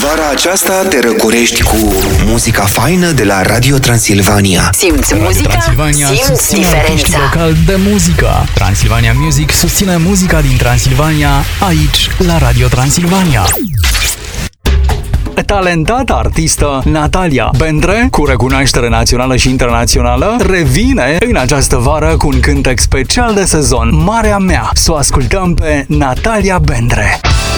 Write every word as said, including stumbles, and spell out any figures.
Vara aceasta te răcorești cu muzica faină de la Radio Transilvania. Simți muzica, Transilvania simți diferența. local de muzică. Transilvania Music susține muzica din Transilvania aici la Radio Transilvania. Talentata artistă Natalia Bendre, cu recunoaștere națională și internațională, revine în această vară cu un cântec special de sezon, Marea Mea. Să o ascultăm pe Natalia Bendre.